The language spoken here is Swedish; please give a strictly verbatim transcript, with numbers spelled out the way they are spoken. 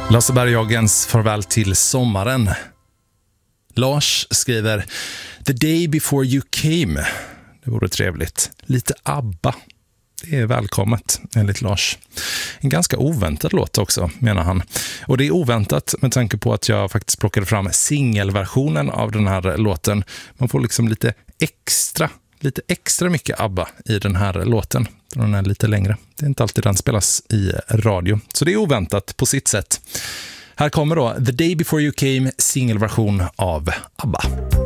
Lasse Berghagens farväl till sommaren. Lars skriver The day before you came. Det vore trevligt. Lite ABBA. Det är välkommet, enligt Lars. En ganska oväntad låt också, menar han. Och det är oväntat med tanke på att jag faktiskt plockade fram singelversionen av den här låten. Man får liksom lite extra, lite extra mycket ABBA i den här låten. Den är lite längre. Det är inte alltid den spelas i radio. Så det är oväntat på sitt sätt. Här kommer då The Day Before You Came, singelversion av ABBA.